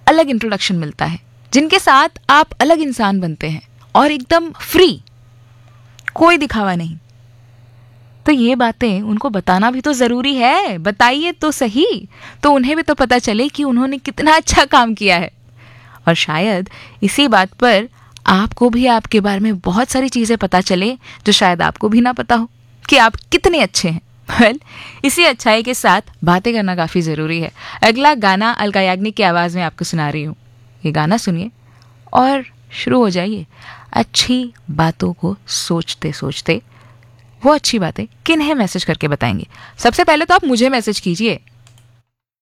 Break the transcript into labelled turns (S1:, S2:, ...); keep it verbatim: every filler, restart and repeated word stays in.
S1: अलग इंट्रोडक्शन मिलता है, जिनके साथ आप अलग इंसान बनते हैं और एकदम फ्री, कोई दिखावा नहीं। तो ये बातें उनको बताना भी तो ज़रूरी है, बताइए तो सही, तो उन्हें भी तो पता चले कि उन्होंने कितना अच्छा काम किया है। और शायद इसी बात पर आपको भी आपके बारे में बहुत सारी चीज़ें पता चले जो शायद आपको भी ना पता हो कि आप कितने अच्छे हैं। वेल, इसी अच्छाई के साथ बातें करना काफ़ी ज़रूरी है। अगला गाना अलका याग्निक की आवाज़ में आपको सुना रही हूँ। ये गाना सुनिए और शुरू हो जाइए अच्छी बातों को सोचते सोचते। वो अच्छी बातें किन्हें मैसेज करके बताएंगे? सबसे पहले तो आप मुझे मैसेज कीजिए